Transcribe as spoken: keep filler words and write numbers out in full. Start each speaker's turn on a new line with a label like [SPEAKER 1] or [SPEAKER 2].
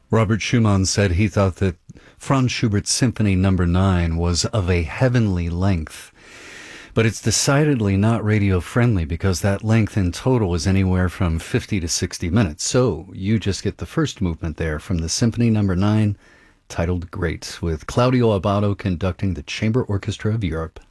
[SPEAKER 1] Robert Schumann said he thought that Franz Schubert's Symphony Number nine was of a heavenly length. But it's decidedly not radio-friendly because that length in total is anywhere from fifty to sixty minutes. So you just get the first movement there from the Symphony Number nine, titled Great, with Claudio Abbado conducting the Chamber Orchestra of Europe.